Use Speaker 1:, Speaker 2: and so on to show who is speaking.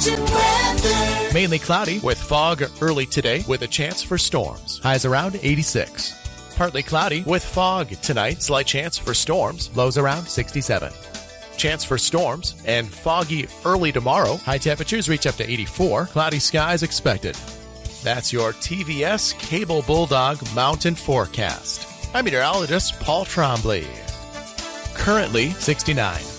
Speaker 1: Mainly cloudy with fog early today with a chance for storms. Highs around 86. Partly cloudy with fog tonight. Slight chance for storms. Lows around 67. Chance for storms and foggy early tomorrow. High temperatures reach up to 84. Cloudy skies expected. That's your TVS Cable Bulldog Mountain Forecast. I'm meteorologist Paul Trombley. Currently 69.